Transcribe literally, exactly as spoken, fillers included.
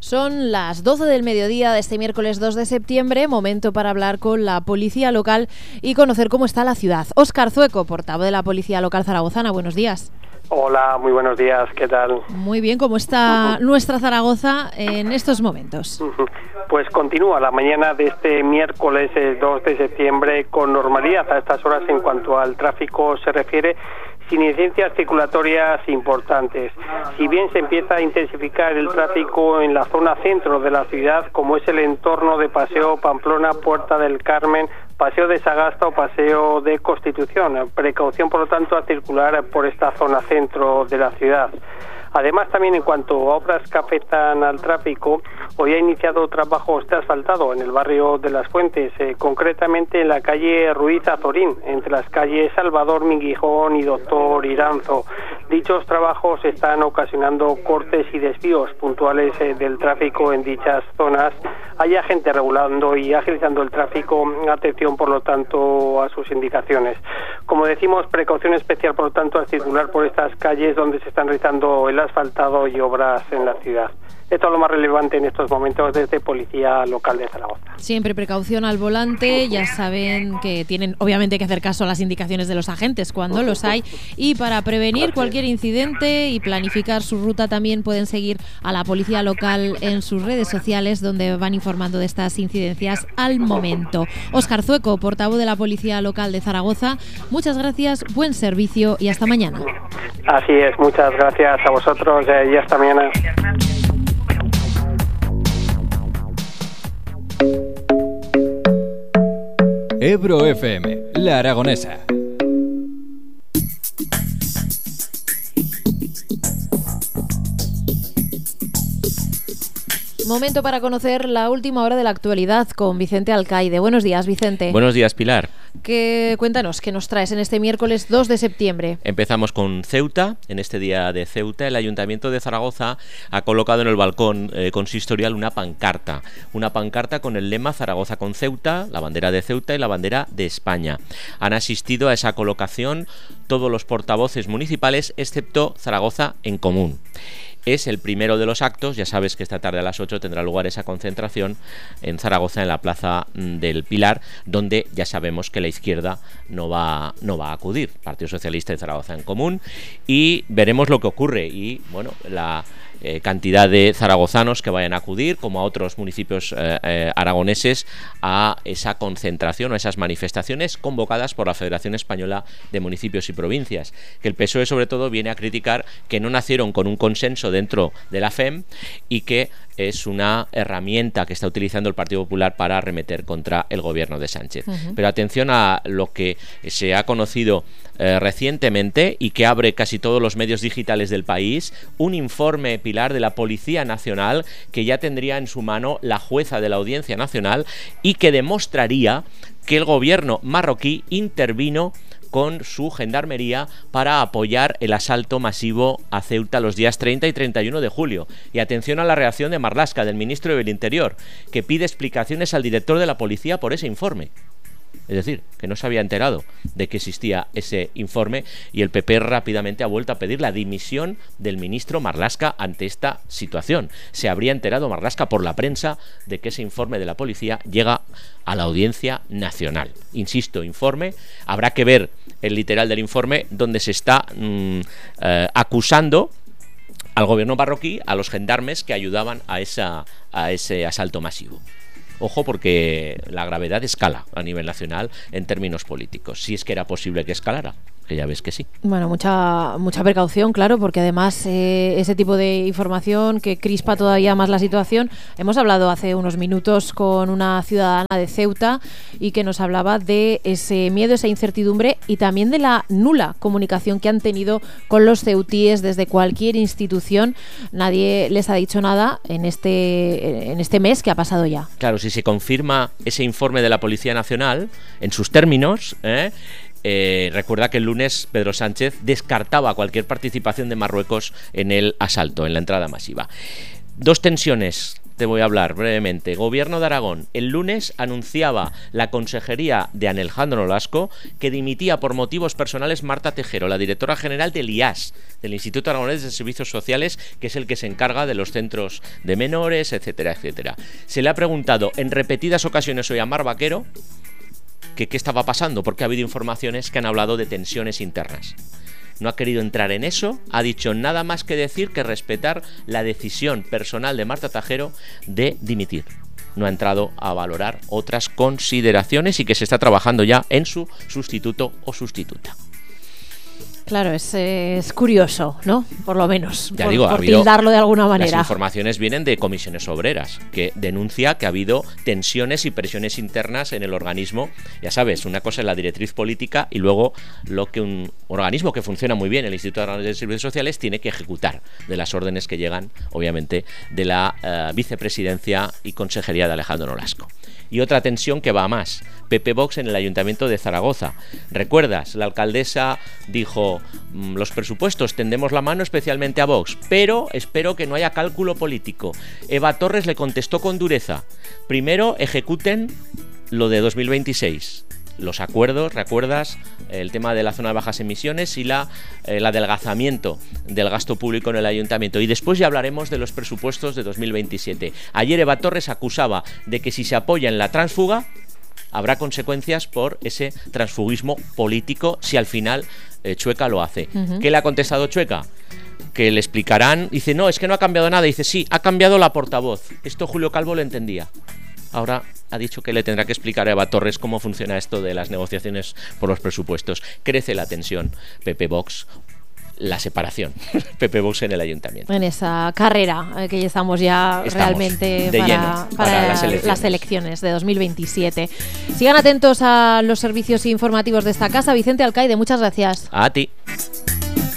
Son las doce del mediodía de este miércoles dos de septiembre, momento para hablar con la policía local y conocer cómo está la ciudad. Óscar Zueco, portavoz de la Policía Local Zaragozana, buenos días. Hola, muy buenos días, ¿qué tal? Muy bien, ¿cómo está uh-huh. nuestra Zaragoza en estos momentos? Uh-huh. Pues continúa la mañana de este miércoles dos de septiembre con normalidad a estas horas en cuanto al tráfico se refiere, sin incidencias circulatorias importantes. Si bien se empieza a intensificar el tráfico en la zona centro de la ciudad, como es el entorno de Paseo Pamplona, Puerta del Carmen, Paseo de Sagasta o Paseo de Constitución. Precaución, por lo tanto, a circular por esta zona centro de la ciudad. Además, también en cuanto a obras que afectan al tráfico, hoy ha iniciado trabajos de asfaltado en el barrio de Las Fuentes, eh, concretamente en la calle Ruiz Azorín, entre las calles Salvador Minguijón y Doctor Iranzo. Dichos trabajos están ocasionando cortes y desvíos puntuales eh, del tráfico en dichas zonas. Hay gente regulando y agilizando el tráfico. Atención, por lo tanto, a sus indicaciones. Como decimos, precaución especial, por lo tanto, al circular por estas calles donde se están realizando el asfaltado y obras en la ciudad. Esto es lo más relevante en estos momentos desde Policía Local de Zaragoza. Siempre precaución al volante, ya saben que tienen obviamente que hacer caso a las indicaciones de los agentes cuando los hay, y para prevenir cualquier incidente y planificar su ruta también pueden seguir a la Policía Local en sus redes sociales, donde van informando de estas incidencias al momento. Óscar Zueco, portavoz de la Policía Local de Zaragoza, muchas gracias, buen servicio y hasta mañana. Así es, muchas gracias a vosotros eh, y hasta mañana. Ebro F M, La Aragonesa. Momento para conocer la última hora de la actualidad con Vicente Alcaide. Buenos días, Vicente. Buenos días, Pilar. Que, cuéntanos, ¿qué nos traes en este miércoles dos de septiembre? Empezamos con Ceuta. En este día de Ceuta, el Ayuntamiento de Zaragoza ha colocado en el balcón eh, consistorial una pancarta. Una pancarta con el lema Zaragoza con Ceuta, la bandera de Ceuta y la bandera de España. Han asistido a esa colocación todos los portavoces municipales, excepto Zaragoza en Común. Es el primero de los actos. Ya sabes que esta tarde a las ocho tendrá lugar esa concentración en Zaragoza, en la Plaza del Pilar, donde ya sabemos que la izquierda no va, no va a acudir. Partido Socialista y Zaragoza en Común, y veremos lo que ocurre. Y bueno, la eh, cantidad de zaragozanos que vayan a acudir, como a otros municipios eh, eh, aragoneses, a esa concentración o esas manifestaciones convocadas por la Federación Española de Municipios y Provincias, que el P S O E sobre todo viene a criticar que no nacieron con un consenso dentro de la F E M y que es una herramienta que está utilizando el Partido Popular para arremeter contra el gobierno de Sánchez. Uh-huh. Pero atención a lo que se ha conocido eh, recientemente y que abre casi todos los medios digitales del país, un informe, Pilar, de la Policía Nacional que ya tendría en su mano la jueza de la Audiencia Nacional y que demostraría que el gobierno marroquí intervino con su gendarmería para apoyar el asalto masivo a Ceuta los días treinta y treinta y uno de julio. Y atención a la reacción de Marlaska, del ministro del Interior, que pide explicaciones al director de la policía por ese informe. Es decir, que no se había enterado de que existía ese informe, y el P P rápidamente ha vuelto a pedir la dimisión del ministro Marlaska ante esta situación. Se habría enterado Marlaska por la prensa de que ese informe de la policía llega a la Audiencia Nacional. Insisto, informe, habrá que ver el literal del informe, donde se está mmm, eh, acusando al gobierno marroquí, a los gendarmes que ayudaban a, esa, a ese asalto masivo. Ojo, porque la gravedad escala a nivel nacional en términos políticos, si es que era posible que escalara, que ya ves que sí. Bueno, mucha mucha precaución, claro, porque además eh, ese tipo de información que crispa todavía más la situación. Hemos hablado hace unos minutos con una ciudadana de Ceuta y que nos hablaba de ese miedo, esa incertidumbre y también de la nula comunicación que han tenido con los ceutíes desde cualquier institución. Nadie les ha dicho nada en este, en este mes que ha pasado ya. Claro, si se confirma ese informe de la Policía Nacional en sus términos, ¿eh? Eh, recuerda que el lunes Pedro Sánchez descartaba cualquier participación de Marruecos en el asalto, en la entrada masiva. Dos tensiones te voy a hablar brevemente. Gobierno de Aragón. El lunes anunciaba la consejería de Alejandro Nolasco que dimitía por motivos personales Marta Tejero, la directora general del I A S, del Instituto Aragonés de Servicios Sociales, que es el que se encarga de los centros de menores, etcétera, etcétera. Se le ha preguntado en repetidas ocasiones hoy a Mar Vaquero que qué estaba pasando, porque ha habido informaciones que han hablado de tensiones internas. No ha querido entrar en eso, ha dicho nada más que decir que respetar la decisión personal de Marta Tejero de dimitir. No ha entrado a valorar otras consideraciones y que se está trabajando ya en su sustituto o sustituta. Claro, es, es curioso, ¿no? Por lo menos, ya por, digo, por tildarlo de alguna manera. Las informaciones vienen de Comisiones Obreras, que denuncia que ha habido tensiones y presiones internas en el organismo. Ya sabes, una cosa es la directriz política y luego lo que un organismo que funciona muy bien, el Instituto Aragonés de Servicios Sociales, tiene que ejecutar de las órdenes que llegan, obviamente, de la uh, vicepresidencia y consejería de Alejandro Nolasco. Y otra tensión que va a más, P P Vox en el Ayuntamiento de Zaragoza. ¿Recuerdas? La alcaldesa dijo, los presupuestos tendemos la mano especialmente a Vox, pero espero que no haya cálculo político. Eva Torres le contestó con dureza, primero ejecuten lo de dos mil veintiséis. Los acuerdos, ¿recuerdas? El tema de la zona de bajas emisiones y la, el adelgazamiento del gasto público en el ayuntamiento. Y después ya hablaremos de los presupuestos de dos mil veintisiete. Ayer Eva Torres acusaba de que si se apoya en la tránsfuga, habrá consecuencias por ese transfugismo político si al final eh, Chueca lo hace. Uh-huh. ¿Qué le ha contestado Chueca? Que le explicarán. Dice, no, es que no ha cambiado nada. Dice, sí, ha cambiado la portavoz. Esto Julio Calvo lo entendía. Ahora ha dicho que le tendrá que explicar a Eva Torres cómo funciona esto de las negociaciones por los presupuestos. Crece la tensión, P P Vox, la separación, P P Vox en el ayuntamiento. En esa carrera eh, que ya estamos ya estamos realmente de para, lleno, para, para las, elecciones. las elecciones de dos mil veintisiete. Sigan atentos a los servicios informativos de esta casa. Vicente Alcaide, muchas gracias. A ti.